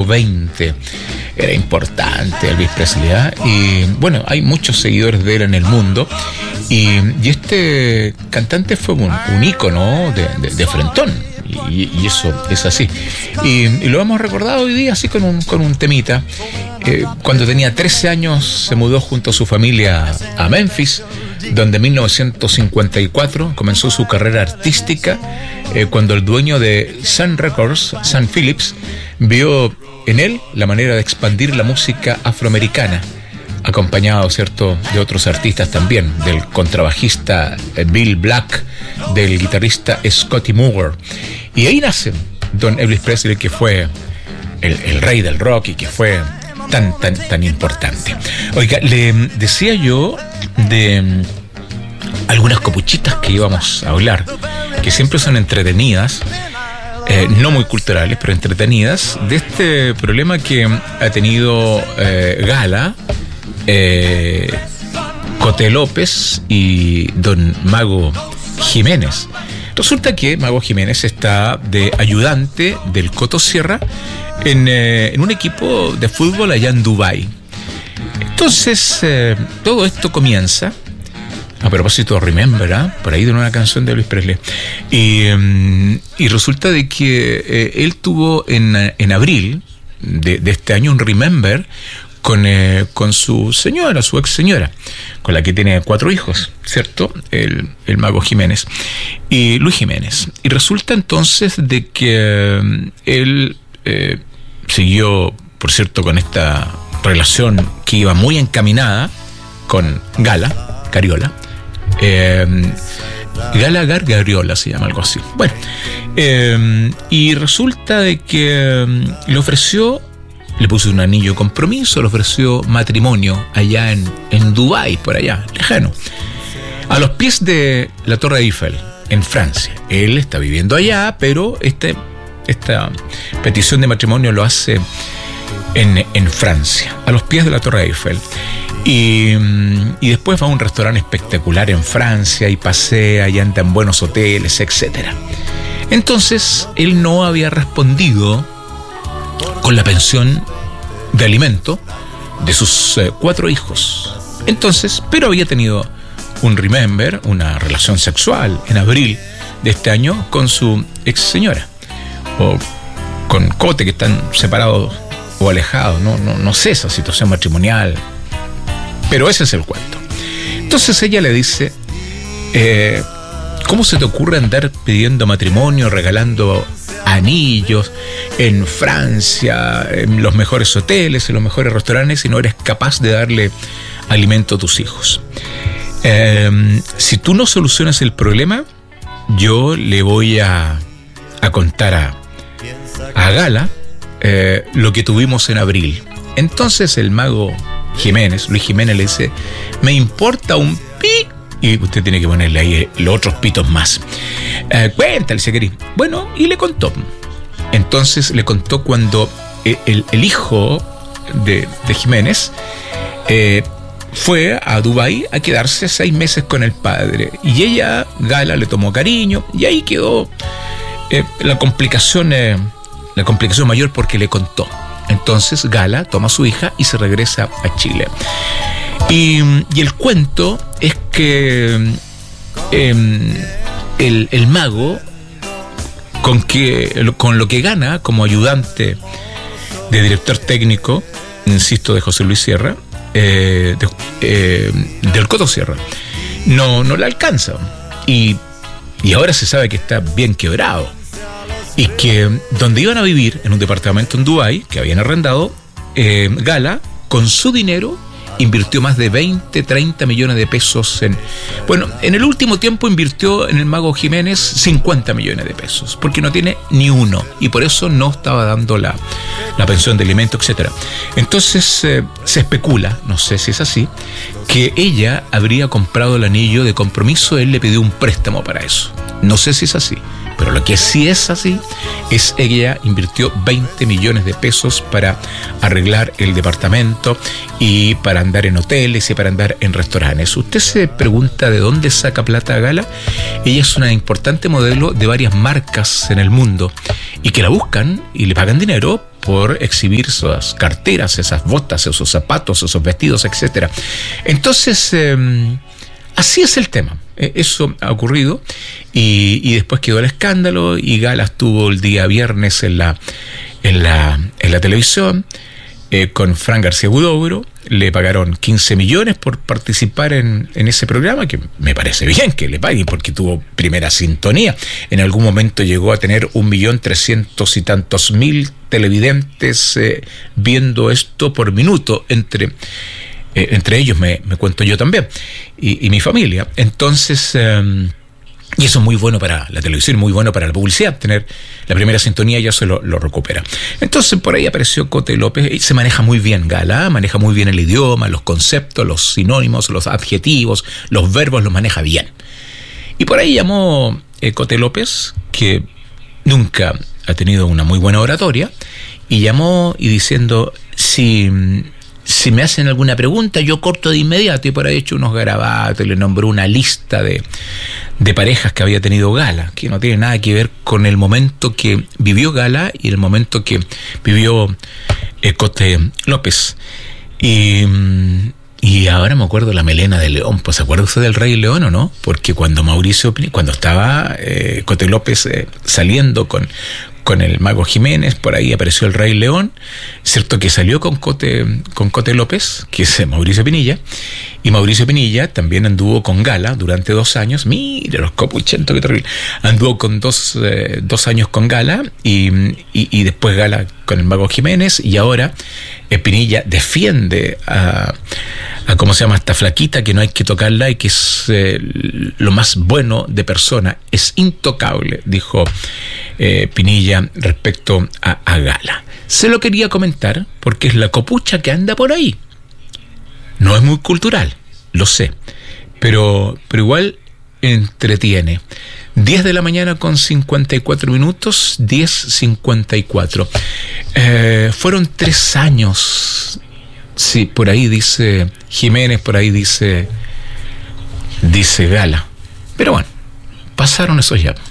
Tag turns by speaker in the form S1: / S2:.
S1: XX. Era importante Elvis Presley, ¿eh? Y bueno, hay muchos seguidores de él en el mundo. Y este cantante fue un ícono de frentón. Y eso es así. Y lo hemos recordado hoy día así con un temita. Cuando tenía 13 años se mudó junto a su familia a Memphis, donde en 1954 comenzó su carrera artística, cuando el dueño de Sun Records, Sun Phillips, vio en él la manera de expandir la música afroamericana, acompañado, ¿cierto?, de otros artistas también, del contrabajista Bill Black, del guitarrista Scotty Moore. Y ahí nace don Elvis Presley, que fue el rey del rock y que fue tan importante. Oiga, le decía yo de algunas copuchitas que íbamos a hablar, que siempre son entretenidas, no muy culturales, pero entretenidas, de este problema que ha tenido Gala, Coté López y don Mago Jiménez. Resulta que Mago Jiménez está de ayudante del Coto Sierra en un equipo de fútbol allá en Dubái. Entonces, todo esto comienza a propósito de Remember, ¿eh? Por ahí de una canción de Elvis Presley. Y resulta de que él tuvo en abril de este año un Remember con su señora, su ex señora, con la que tiene 4 hijos, ¿cierto? El Mago Jiménez y Luis Jiménez. Y resulta entonces de que él siguió, por cierto, con esta relación que iba muy encaminada con Gala Gariola. Gala Gariola se llama, algo así. Bueno, y resulta de que le puso un anillo de compromiso, le ofreció matrimonio allá en Dubái, por allá, lejano, a los pies de la Torre Eiffel, en Francia. Él está viviendo allá, pero esta petición de matrimonio lo hace en Francia, a los pies de la Torre Eiffel. Y después va a un restaurante espectacular en Francia y pasea y anda en buenos hoteles, etc. Entonces, él no había respondido con la pensión de alimento de sus 4 hijos. Entonces, pero había tenido un Remember, una relación sexual en abril de este año con su ex señora, o con Cote, que están separados o alejados, no sé esa situación matrimonial, pero ese es el cuento. Entonces ella le dice, ¿cómo se te ocurre andar pidiendo matrimonio, regalando anillos en Francia, en los mejores hoteles, en los mejores restaurantes, si no eres capaz de darle alimento a tus hijos? Si tú no solucionas el problema, yo le voy a contar a Gala lo que tuvimos en abril. Entonces el Mago Jiménez, Luis Jiménez, le dice, me importa un pi, y usted tiene que ponerle ahí los otros pitos más. Cuéntale si querés. Bueno, y le contó. Entonces le contó cuando el hijo de Jiménez fue a Dubái a quedarse 6 meses con el padre. Y ella, Gala, le tomó cariño, y ahí quedó la complicación mayor, porque le contó. Entonces Gala toma a su hija y se regresa a Chile. Y el cuento es que el mago, con lo que gana como ayudante de director técnico, insisto, de José Luis Sierra, del Coto Sierra, no le alcanza. Y ahora se sabe que está bien quebrado. Y que donde iban a vivir, en un departamento en Dubái que habían arrendado, Gala, con su dinero, invirtió más de 20-30 millones de pesos en el último tiempo invirtió en el Mago Jiménez 50 millones de pesos, porque no tiene ni uno, y por eso no estaba dando la pensión de alimentos, etc. Entonces se especula, no sé si es así, que ella habría comprado el anillo de compromiso. Él le pidió un préstamo para eso. No sé si es así, pero lo que sí es así es que ella invirtió 20 millones de pesos para arreglar el departamento y para andar en hoteles y para andar en restaurantes. Usted se pregunta de dónde saca plata Gala. Ella es una importante modelo de varias marcas en el mundo y que la buscan y le pagan dinero por exhibir esas carteras, esas botas, esos zapatos, esos vestidos, etc. Entonces, así es el tema. Eso ha ocurrido y después quedó el escándalo y Gala estuvo el día viernes en la televisión con Fran García Huidobro. Le pagaron 15 millones por participar en ese programa, que me parece bien que le paguen porque tuvo primera sintonía. En algún momento llegó a tener 1.300.000 y tantos televidentes viendo esto por minuto, entre ellos me cuento yo también y mi familia. Entonces, y eso es muy bueno para la televisión, muy bueno para la publicidad, tener la primera sintonía, ya se lo recupera. Entonces por ahí apareció Cote López, y se maneja muy bien Gala, maneja muy bien el idioma, los conceptos, los sinónimos, los adjetivos, los verbos, los maneja bien. Y por ahí llamó Cote López, que nunca ha tenido una muy buena oratoria, y llamó y diciendo, si me hacen alguna pregunta, yo corto de inmediato, y por ahí he hecho unos garabatos, le nombró una lista de parejas que había tenido Gala, que no tiene nada que ver con el momento que vivió Gala y el momento que vivió Cote López. Y ahora me acuerdo la melena de León. Pues ¿se acuerda usted del Rey León o no? Porque cuando estaba Cote López saliendo con el Mago Jiménez, por ahí apareció el Rey León, cierto que salió con Cote López, que es Mauricio Pinilla, y Mauricio Pinilla también anduvo con Gala durante 2 años. Mire los copuchentos, qué terrible. Anduvo con 2 años con Gala y después Gala con el Mago Jiménez, y ahora Pinilla defiende a ¿cómo se llama esta flaquita? Que no hay que tocarla y que es lo más bueno de persona, es intocable, dijo Pinilla respecto a Gala. Se lo quería comentar porque es la copucha que anda por ahí. No es muy cultural, lo sé, pero igual entretiene. 10 de la mañana con 54 minutos, 10:54. Fueron 3 años. Sí, por ahí dice Jiménez, por ahí dice Gala. Pero bueno, pasaron esos ya.